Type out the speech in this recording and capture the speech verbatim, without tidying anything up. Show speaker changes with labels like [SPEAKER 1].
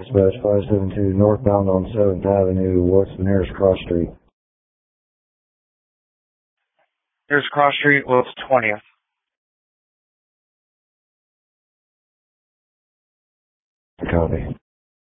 [SPEAKER 1] Dispatch five seven two, northbound on seventh Avenue. What's the nearest cross street?
[SPEAKER 2] Nearest cross street was twentieth.
[SPEAKER 1] Copy.